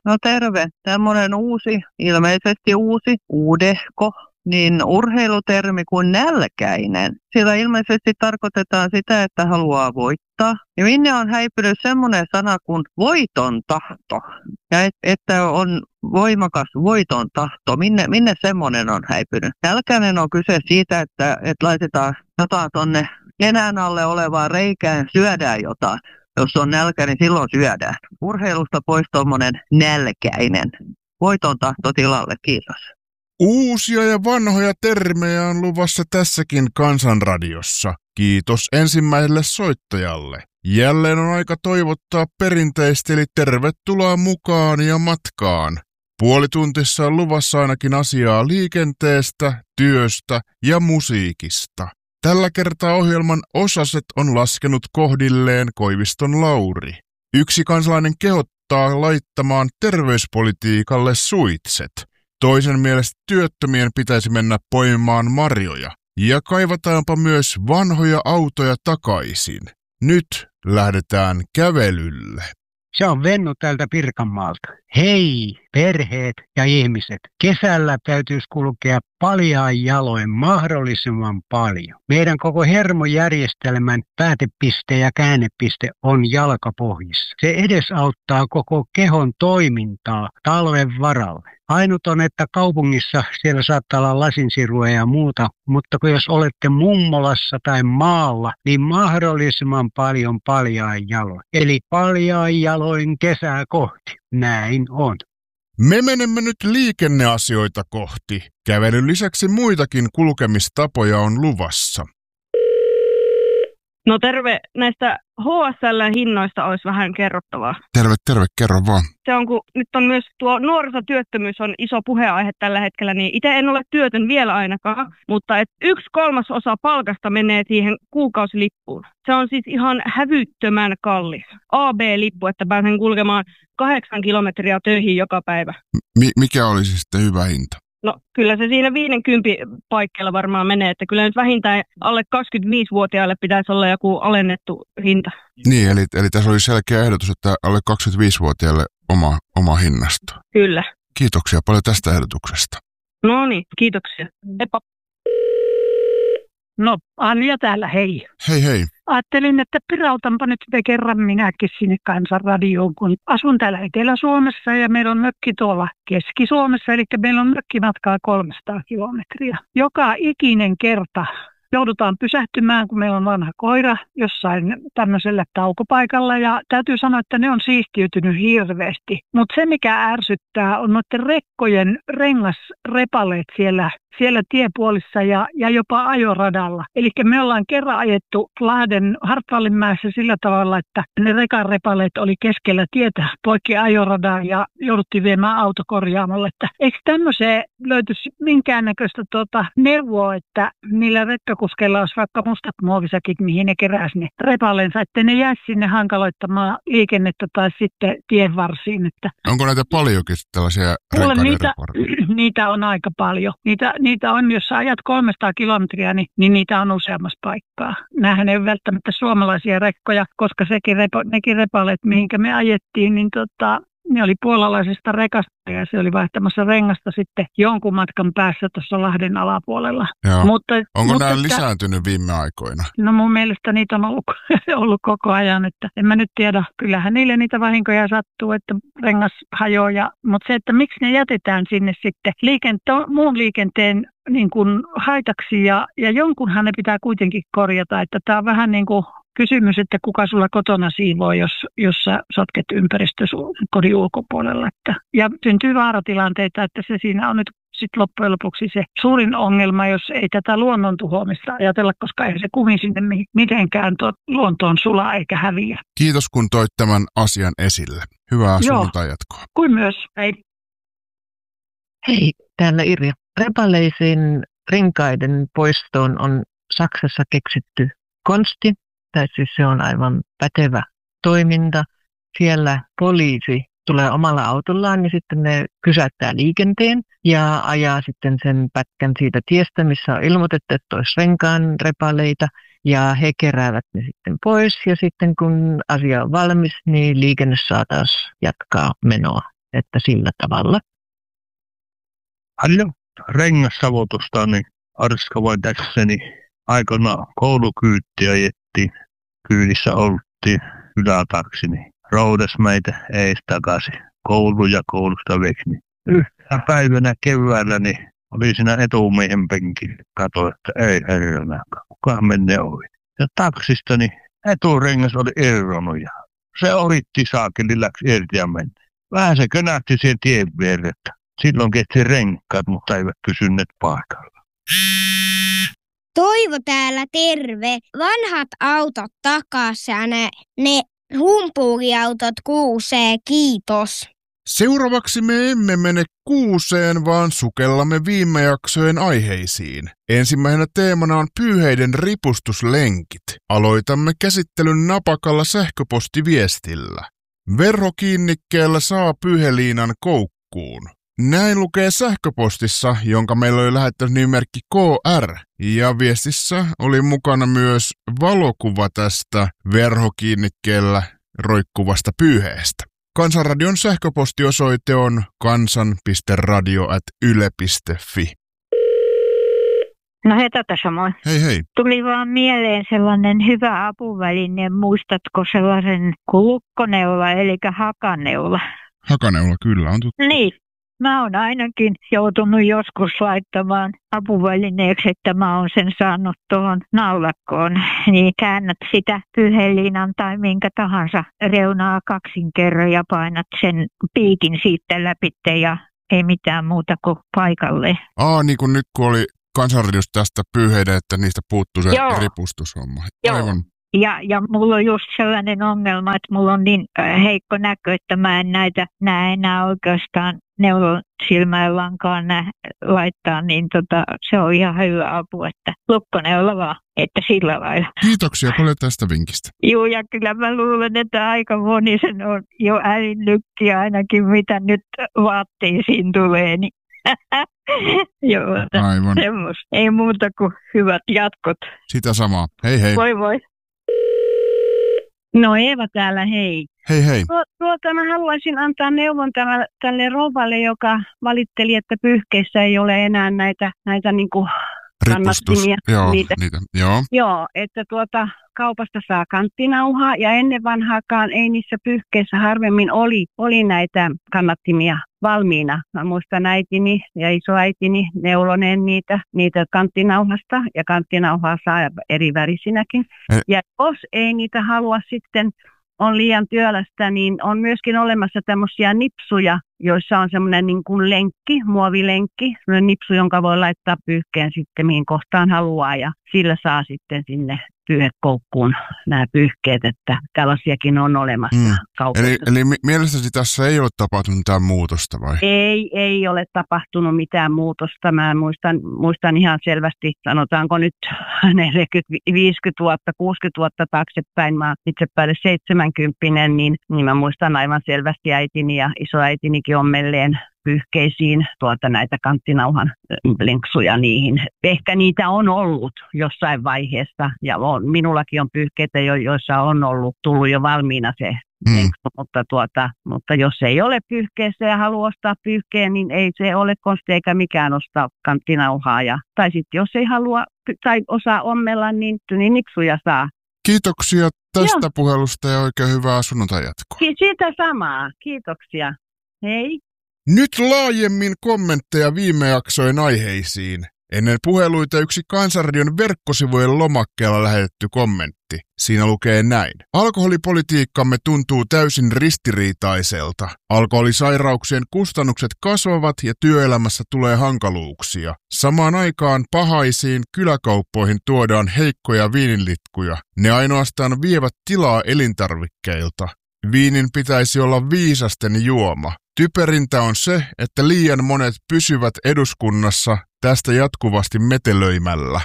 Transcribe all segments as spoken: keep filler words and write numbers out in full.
No terve. Tämmöinen uusi, ilmeisesti uusi, uudehko, niin urheilutermi kuin nälkäinen. Sillä ilmeisesti tarkoitetaan sitä, että haluaa voittaa. Ja minne on häipynyt semmoinen sana kuin voiton tahto. Ja et, että on voimakas voiton tahto. Minne, minne semmoinen on häipynyt? Nälkäinen on kyse siitä, että, että laitetaan jotain tonne nenän alle olevaan reikään, syödään jotain. Jos on nälkä, niin silloin syödään. Urheilusta pois tuommoinen nälkäinen. Voiton tahto tilalle, kiitos. Uusia ja vanhoja termejä on luvassa tässäkin Kansanradiossa. Kiitos ensimmäiselle soittajalle. Jälleen on aika toivottaa perinteisesti, eli tervetuloa mukaan ja matkaan. Puolituntissa on luvassa ainakin asiaa liikenteestä, työstä ja musiikista. Tällä kertaa ohjelman osaset on laskenut kohdilleen Koiviston Lauri. Yksi kansalainen kehottaa laittamaan terveyspolitiikalle suitset. Toisen mielestä työttömien pitäisi mennä poimimaan marjoja. Ja kaivataanpa myös vanhoja autoja takaisin. Nyt lähdetään kävelylle. Se on Vennu täältä Pirkanmaalta. Hei, perheet ja ihmiset. Kesällä täytyisi kulkea paljain jaloin mahdollisimman paljon. Meidän koko hermojärjestelmän päätepiste ja käännepiste on jalkapohjissa. Se edesauttaa koko kehon toimintaa talven varalle. Ainut on, että kaupungissa siellä saattaa olla lasinsirua ja muuta, mutta kun jos olette mummolassa tai maalla, niin mahdollisimman paljon paljain jaloin. Eli paljain jaloin kesää kohti. Näin on. Me menemme nyt liikenneasioita kohti. Kävelyn lisäksi muitakin kulkemistapoja on luvassa. No terve, näistä H S L-hinnoista olisi vähän kerrottavaa. Terve, terve, kerro vaan. Se on, kun nyt on myös tuo nuorisotyöttömyys on iso puheenaihe tällä hetkellä, niin itse en ole työtön vielä ainakaan, mutta et yksi kolmasosa palkasta menee siihen kuukausilippuun. Se on siis ihan hävyttömän kallis. A B-lippu, että pääsen kulkemaan kahdeksan kilometriä töihin joka päivä. Mi- mikä olisi sitten hyvä hinta? No kyllä se siinä viisikymmentä paikkeilla varmaan menee, että kyllä nyt vähintään alle kaksikymmentäviisivuotiaille pitäisi olla joku alennettu hinta. Niin, eli, eli tässä oli selkeä ehdotus, että alle kaksikymmentäviisivuotiaille oma, oma hinnasto. Kyllä. Kiitoksia paljon tästä ehdotuksesta. No niin, kiitoksia. Heippa. No, Anja täällä, hei. Hei hei. Ajattelin, että pirautanpa nyt sitten kerran minäkin sinne Kansanradioon, kun asun täällä Etelä-Suomessa ja meillä on mökki tuolla Keski-Suomessa, eli meillä on mökkimatkaa kolmesataa kilometriä. Joka ikinen kerta joudutaan pysähtymään, kun meillä on vanha koira jossain tämmöisellä taukopaikalla ja täytyy sanoa, että ne on siistiytynyt hirveästi. Mutta se, mikä ärsyttää, on noiden rekkojen rengasrepaleet siellä siellä tiepuolissa ja, ja jopa ajoradalla. Eli me ollaan kerran ajettu Lahden Hartwallinmäessä sillä tavalla, että ne rekan repaleet oli keskellä tietä poikki ajoradaa ja jouduttiin viemään auto korjaamolle. Että eikö tämmöiseen löytyisi minkäännäköistä tuota neuvoa, että niillä rekkakuskeilla olisi vaikka mustat muovisäkit, mihin ne keräisi ne repaleensa, että ne jäisi sinne hankaloittamaan liikennettä tai sitten tien varsiin. Että onko näitä paljonkin tällaisia renkaiden niitä, niitä on aika paljon. Niitä Niitä on, jos sä ajat kolmesataa kilometriä, niin, niin niitä on useammassa paikkaa. Nämähän ei ole välttämättä suomalaisia rekkoja, koska sekin repo, nekin repaleet, mihinkä me ajettiin, niin tota, ne oli puolalaisesta rekasta ja se oli vaihtamassa rengasta sitten jonkun matkan päässä tuossa Lahden alapuolella. Mutta, onko mutta, nämä lisääntynyt viime aikoina? No mun mielestä niitä on ollut, ollut koko ajan, että en mä nyt tiedä. Kyllähän niille niitä vahinkoja sattuu, että rengas hajoaa. Ja, mutta se, että miksi ne jätetään sinne sitten liikente- muun liikenteen niin kuin haitaksi ja, ja jonkunhan ne pitää kuitenkin korjata, että tämä on vähän niin kuin kysymys, että kuka sulla kotona siivoo, jos, jos sä sotket ympäristö kodin ulkopuolella. Että, ja syntyy vaaratilanteita, että se siinä on nyt sitten loppujen lopuksi se suurin ongelma, jos ei tätä luonnon tuhoamista ajatella, koska ei se kumi sinne mitenkään tuo luontoon sulaa eikä häviä. Kiitos kun toit tämän asian esille. Hyvää sunnuntai jatkoa. Kuin myös. Hei. Hei, täällä Irja. Repaleisiin renkaiden poistoon on Saksassa keksitty konsti. Tai siis se on aivan pätevä toiminta. Siellä poliisi tulee omalla autollaan ja sitten ne pysäyttää liikenteen ja ajaa sitten sen pätkän siitä tiestä, missä on ilmoitettu, että olisi renkaan repaleita. Ja he keräävät ne sitten pois ja sitten kun asia on valmis, niin liikenne saa taas jatkaa menoa. että sillä tavalla. Paljon rengassavotusta, niin Arska voi tässä, niin aikana koulukyyttiä ajettiin, kyydissä oltiin ylätaksi, niin roudas meitä ees takaisin koulu ja koulusta veksi. Niin yhtenä päivänä keväällä niin oli siinä etumiehen penkillä, katsoin, että ei herranä, kukaan menee ohi. Ja taksista niin eturengas oli irronnut ja se ohitti saakeli, läksi irti ja meni. Vähän se könähti siihen tien vierrettä. Silloin kesti renkaat, mutta eivät pysyneet paikalla. Toivo täällä terve. Vanhat autot takas ja ne, ne humpuuriautot kuusee, kiitos. Seuraavaksi me emme mene kuuseen, vaan sukellamme viime jaksojen aiheisiin. Ensimmäisenä teemana on pyyheiden ripustuslenkit. Aloitamme käsittelyn napakalla sähköpostiviestillä. Verhokiinnikkeellä saa pyyheliinan koukkuun. Näin lukee sähköpostissa, jonka meillä oli lähettänyt nimimerkki K R, ja viestissä oli mukana myös valokuva tästä verhokiinnikkeellä roikkuvasta pyyheestä. Kansanradion sähköpostiosoite on kansan piste radio ät yle piste fi. No hei, tätä samoin. Hei hei. Tuli vaan mieleen sellainen hyvä apuväline. Muistatko sellaisen lukkoneula, eli hakaneula? Hakaneula kyllä on tuttu. Niin. Mä oon ainakin joutunut joskus laittamaan apuvälineeksi, että mä oon sen saanut tuohon naulakkoon. Niin käännät sitä pyyheliinan tai minkä tahansa reunaa kaksin kerran ja painat sen piikin siitä läpitte ja ei mitään muuta kuin paikalle. Aa, niin kuin nyt kun oli Kansanradiossa tästä pyyheiden, että niistä puuttuu se Joo. ripustushomma. Joo. Aivan. Ja, ja mulla on just sellainen ongelma, että mulla on niin heikko näkö, että mä en näitä näe enää oikeastaan neulon silmään lankaan nä, laittaa, niin tota, se on ihan hyvä apu, että lukkoneula vaan, että sillä lailla. Kiitoksia paljon tästä vinkistä. Joo, ja kyllä mä luulen, että aika moni sen on jo älynnykki ainakin, mitä nyt vaatteisiin tulee, niin joo, aivan. Semmos. Ei muuta kuin hyvät jatkot. Sitä samaa. Hei hei. Voi voi. No Eeva täällä, hei. Hei hei. Tuota, mä haluaisin antaa neuvon tälle, tälle rouvalle, joka valitteli, että pyyhkeissä ei ole enää näitä, näitä niinku kannattimia. Joo, niitä. niitä. Joo. Joo, että tuota, kaupasta saa kanttinauhaa ja ennen vanhaakaan ei niissä pyyhkeissä harvemmin oli, oli näitä kannattimia valmiina. Mä muistan äitini ja isoäitini neuloneen niitä, niitä kanttinauhasta ja kanttinauhaa saa eri värisinäkin. Eh. Ja jos ei niitä halua sitten, on liian työlästä, niin on myöskin olemassa tämmöisiä nipsuja, joissa on semmoinen niin kuin lenkki, muovilenkki, semmoinen nipsu, jonka voi laittaa pyyhkeen sitten mihin kohtaan haluaa ja sillä saa sitten sinne pyyhekoukkuun nämä pyyhkeet, että tällaisiakin on olemassa mm. kaupassa. Eli, eli mielestäsi tässä ei ole tapahtunut mitään muutosta vai? Ei, ei ole tapahtunut mitään muutosta. Mä muistan, muistan ihan selvästi, sanotaanko nyt neljäkymmentä, viisikymmentä vuotta, kuusikymmentä vuotta taaksepäin, mä itse päälle seitsemänkymppinen, niin, niin mä muistan aivan selvästi äitini ja isoäitinikin ommelleen pyyhkeisiin tuota näitä kanttinauhan lenksuja niihin. Ehkä niitä on ollut jossain vaiheessa ja on, minullakin on pyyhkeitä, jo, joissa on ollut tullut jo valmiina se mm. lenksu, mutta, tuota, mutta jos ei ole pyyhkeessä ja haluaa ostaa pyyhkeen, niin ei se ole konsti eikä mikään ostaa kanttinauhaa. Ja, tai sitten jos ei halua tai osaa ommella, niin, niin nipsuja saa. Kiitoksia tästä Joo. puhelusta ja oikein hyvää sunnuntai jatkoa. Siitä samaa. Kiitoksia. Hei. Nyt laajemmin kommentteja viime jaksojen aiheisiin. Ennen puheluita yksi Kansanradion verkkosivujen lomakkeella lähetetty kommentti. Siinä lukee näin. Alkoholipolitiikkamme tuntuu täysin ristiriitaiselta. Alkoholisairauksien kustannukset kasvavat ja työelämässä tulee hankaluuksia. Samaan aikaan pahaisiin kyläkauppoihin tuodaan heikkoja viininlitkuja. Ne ainoastaan vievät tilaa elintarvikkeilta. Viinin pitäisi olla viisasten juoma. Typerintä on se, että liian monet pysyvät eduskunnassa tästä jatkuvasti metelöimällä.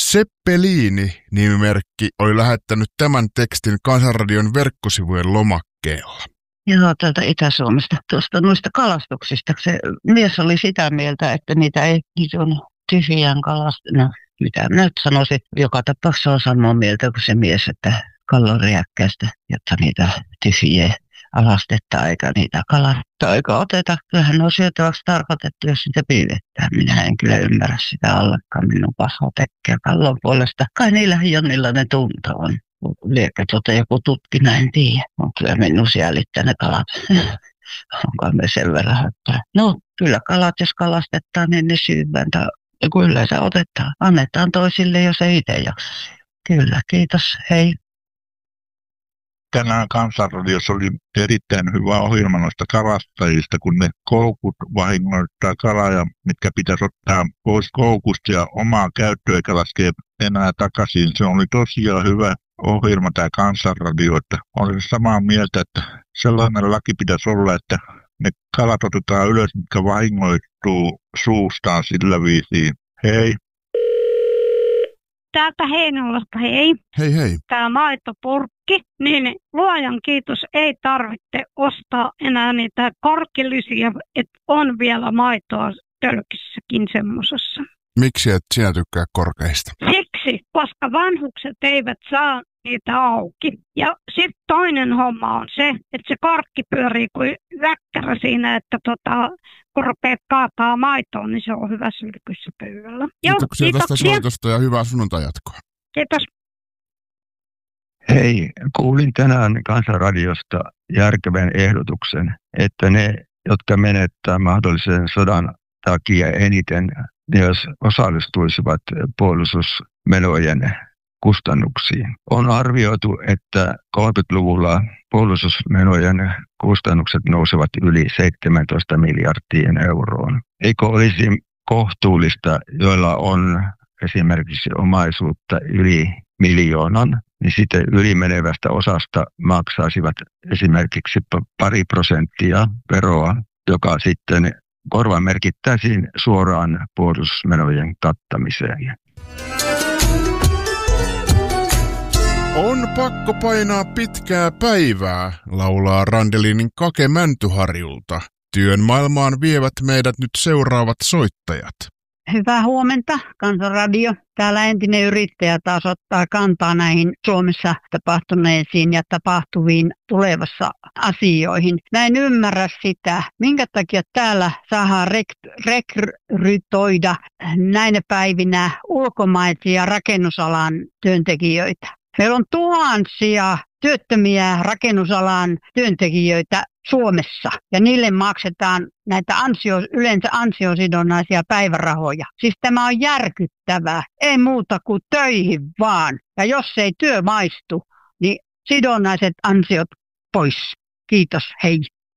Seppeliini-nimimerkki oli lähettänyt tämän tekstin Kansanradion verkkosivujen lomakkeella. Joo, täältä Itä-Suomesta, tuosta noista kalastuksista. Se mies oli sitä mieltä, että niitä ei, niitä on tyhjään kalast... No, mitä minä nyt sanoisin, joka tapauksessa on samaa mieltä kuin se mies, että kallon rääkkäistä, jotta niitä tyhjiä alastetta eikä niitä kalasta eikä oteta. Kyllähän ne on syötäväksi tarkoitettu, jos sitä pyydetään. Minä en kyllä ymmärrä sitä ollenkaan. Minun paha tekee kallon puolesta. Kai niillä Jonnilla ne tunto on. Liekö tuota joku tutkina, en tiedä. On kyllä minun säälittää ne kalat. Onko me sen verran höppää? No, kyllä kalat, jos kalastetaan, niin ne syövään. Kyllä se otetaan. Annetaan toisille, jos ei itse jaksa. Kyllä, kiitos. Hei. Tänään Kansanradiossa oli erittäin hyvä ohjelma noista kalastajista, kun ne koukut vahingoittaa kalaa, mitkä pitäisi ottaa pois koukusta ja omaa käyttöä eikä laskea enää takaisin. Se oli tosiaan hyvä ohjelma tämä Kansanradio, että olen samaa mieltä, että sellainen laki pitäisi olla, että ne kalat otetaan ylös, mitkä vahingoittuu suustaan sillä viisiin. Hei. Täältä Heinolasta, hei. Hei hei. Tämä maitopurkki, niin luojan kiitos, ei tarvitse ostaa enää niitä korkillisia, että on vielä maitoa tölkissäkin semmosessa. Miksi et sinä tykkää korkeista? Siksi, koska vanhukset eivät saa niitä auki. Ja sitten toinen homma on se, että se korkki pyörii kuin väkkärä siinä, että tota, kun rupeat kaataa maitoon, niin se on hyvä sylkyssä pöydällä. Kiitoksia, Joo, tästä soitosta ja hyvää sunnuntai-jatkoa. Kiitos. Hei, kuulin tänään Kansanradiosta järkevän ehdotuksen, että ne, jotka menettää mahdollisen sodan takia eniten, jos osallistuisivat puolustusmenojen kustannuksiin. On arvioitu, että kolmekymmentäluvulla puolustusmenojen kustannukset nousevat yli seitsemäntoista miljardiin euroon. Eikö olisi kohtuullista, joilla on esimerkiksi omaisuutta yli miljoonan, niin sitten ylimenevästä osasta maksaisivat esimerkiksi pari prosenttia veroa, joka sitten korvamerkittäisiin suoraan puolustusmenojen kattamiseen. On pakko painaa pitkää päivää, laulaa Randelinin Kake Mäntyharjulta. Työn maailmaan vievät meidät nyt seuraavat soittajat. Hyvää huomenta, Kansanradio. Täällä entinen yrittäjä taas ottaa kantaa näihin Suomessa tapahtuneisiin ja tapahtuviin tulevassa asioihin. Mä en ymmärrä sitä, minkä takia täällä saadaan rek- rekrytoida näinä päivinä ulkomaisia rakennusalan työntekijöitä. Meillä on tuhansia työttömiä rakennusalan työntekijöitä Suomessa ja niille maksetaan näitä ansio, yleensä ansiosidonnaisia päivärahoja. Siis tämä on järkyttävää, ei muuta kuin töihin vaan. Ja jos ei työ maistu, niin sidonnaiset ansiot pois. Kiitos, hei.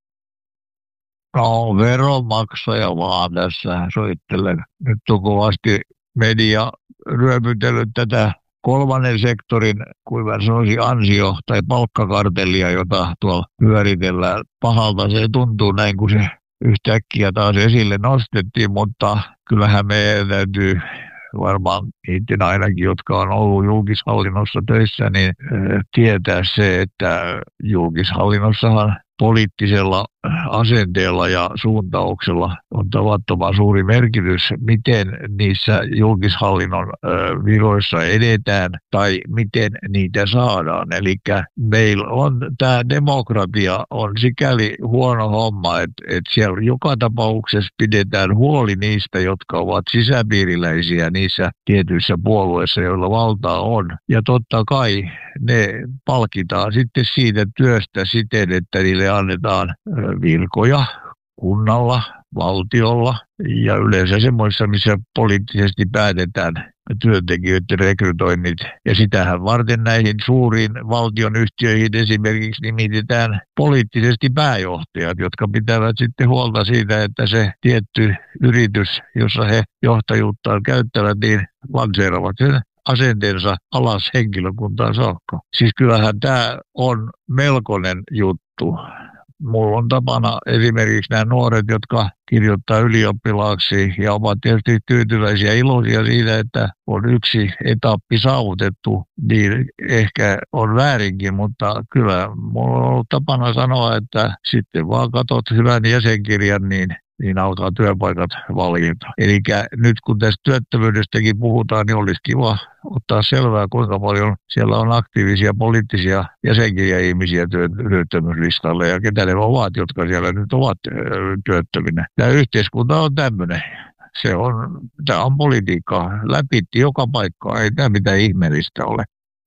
No, veronmaksaja vaan tässä soittelen. Nyt on kovasti media ryöpytellyt tätä kolmannen sektorin, kuin mä sanoisin, ansio- tai palkkakartellia, jota tuolla pyöritellään. Pahalta se tuntuu näin, kun se yhtäkkiä taas esille nostettiin, mutta kyllähän meidän täytyy varmaan itse ainakin, jotka on ollut julkishallinnossa töissä, niin tietää se, että julkishallinnossahan poliittisella asenteella ja suuntauksella on tavattoman suuri merkitys, miten niissä julkishallinnon viroissa edetään tai miten niitä saadaan. Eli meillä on tämä demokratia on sikäli huono homma, että, että siellä joka tapauksessa pidetään huoli niistä, jotka ovat sisäpiiriläisiä niissä tietyissä puolueissa, joilla valtaa on. Ja totta kai ne palkitaan sitten siitä työstä siten, että niille annetaan virkoja kunnalla, valtiolla ja yleensä semmoissa, missä poliittisesti päätetään työntekijöiden rekrytoinnit. Ja sitähän varten näihin suuriin valtionyhtiöihin esimerkiksi nimitetään poliittisesti pääjohtajat, jotka pitävät sitten huolta siitä, että se tietty yritys, jossa he johtajuuttaan käyttävät, niin lanseeravat sen asenteensa alas henkilökuntaan saakka. Siis kyllähän tämä on melkoinen juttu. Mulla on tapana esimerkiksi nämä nuoret, jotka kirjoittaa ylioppilaaksi ja ovat tietysti tyytyväisiä ja iloisia siitä, että on yksi etappi saavutettu, niin ehkä on väärinkin, mutta kyllä mulla on ollut tapana sanoa, että sitten vaan katot hyvän jäsenkirjan, niin niin alkaa työpaikat valjeta. Eli nyt kun tästä työttömyydestäkin puhutaan, niin olisi kiva ottaa selvää, kuinka paljon siellä on aktiivisia poliittisia jäsenkirja-ihmisiä työttömyyslistalle ja ketä ne ovat, jotka siellä nyt ovat työttöminä. Tämä yhteiskunta on tämmöinen. Se on, tämä on politiikkaa. Läpitti joka paikkaa. Ei tämä mitään ihmeellistä ole.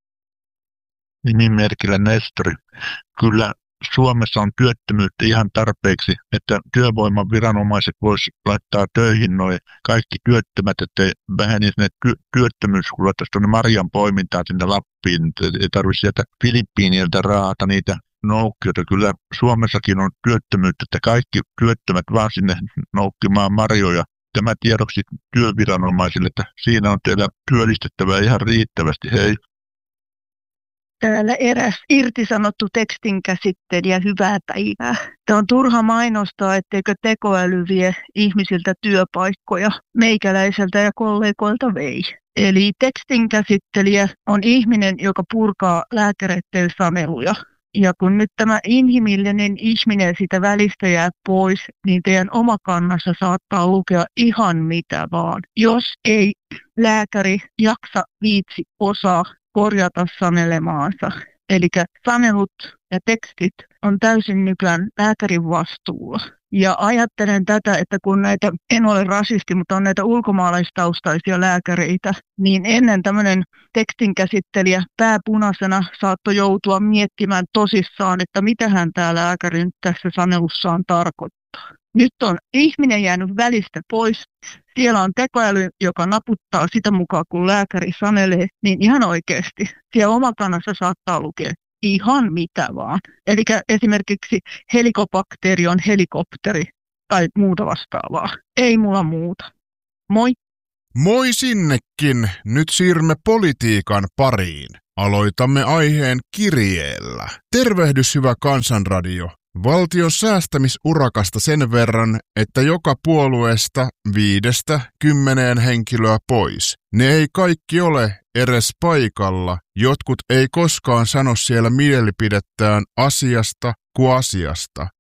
Nimimerkillä Nestori. Kyllä Suomessa on työttömyyttä ihan tarpeeksi, että työvoimaviranomaiset voisivat laittaa töihin noin kaikki työttömät, ettei vähenisi ne ty- työttömyyskulut tuonne marjan poimintaan sinne Lappiin. Ei tarvitse sieltä Filippiiniltä raata niitä noukkijoita. Kyllä Suomessakin on työttömyyttä, että kaikki työttömät vaan sinne noukkimaan marjoja. Tämä tiedoksi työviranomaisille, että siinä on teillä työllistettävää ihan riittävästi. Hei. Täällä eräs irtisanottu tekstinkäsittelijä, hyvää päivää. Tämä on turha mainostaa, etteikö tekoäly vie ihmisiltä työpaikkoja. Meikäläiseltä ja kollegoilta vei. Eli tekstinkäsittelijä on ihminen, joka purkaa lääkäreiden saneluja. Ja kun nyt tämä inhimillinen ihminen sitä välistä jää pois, niin teidän omakannassa saattaa lukea ihan mitä vaan. Jos ei lääkäri jaksa, viitsi, osaa korjata sanelemaansa. Eli sanelut ja tekstit on täysin nykyään lääkärin vastuulla. Ja ajattelen tätä, että kun näitä, en ole rasisti, mutta on näitä ulkomaalaistaustaisia lääkäreitä, niin ennen tämmöinen tekstinkäsittelijä pääpunaisena saattoi joutua miettimään tosissaan, että mitähän tämä lääkäri nyt tässä sanelussaan tarkoittaa. Nyt on ihminen jäänyt välistä pois. Siellä on tekoäly, joka naputtaa sitä mukaan, kun lääkäri sanelee, niin ihan oikeasti siellä omakannassa saattaa lukea ihan mitä vaan. Eli esimerkiksi helikobakteeri on helikopteri tai muuta vastaavaa. Ei mulla muuta. Moi! Moi sinnekin! Nyt siirrymme politiikan pariin. Aloitamme aiheen kirjeellä. Tervehdys hyvä Kansanradio. Valtion säästämisurakasta sen verran, että joka puolueesta viidestä kymmeneen henkilöä pois. Ne ei kaikki ole edes paikalla. Jotkut ei koskaan sano siellä mielipidettään asiasta kuin asiasta.